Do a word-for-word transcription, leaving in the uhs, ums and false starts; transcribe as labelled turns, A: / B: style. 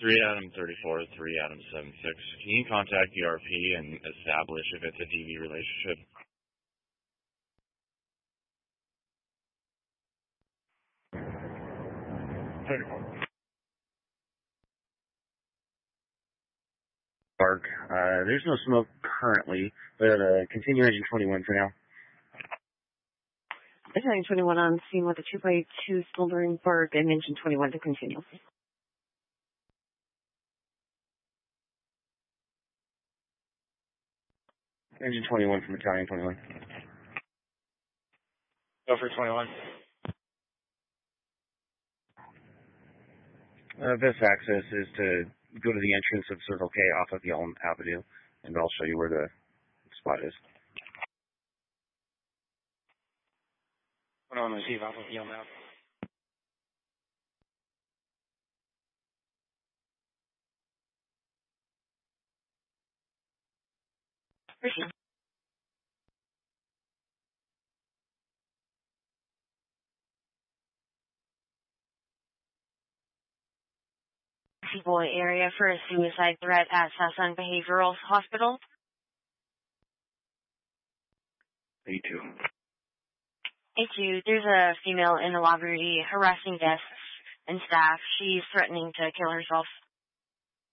A: three Adam thirty-four, three Adam seventy-six. Can you contact E R P and establish if it's a D V relationship?
B: Park. Uh, there's no smoke currently, but uh, continue engine twenty-one for now.
C: Engine twenty-one on scene with a two by two smoldering bark and engine twenty-one to continue.
B: Engine twenty-one from Italian twenty-one.
D: Go for twenty-one.
B: Uh, best access is to go to the entrance of Circle K off of Yelm Avenue, and I'll show you where the spot is.
D: Put on receive off of Yelm Avenue.
C: Receive. Boy area for a suicide threat at Sasan Behavioral Hospital.
B: A two.
C: A two, there's a female in the lobby harassing guests and staff. She's threatening to kill herself.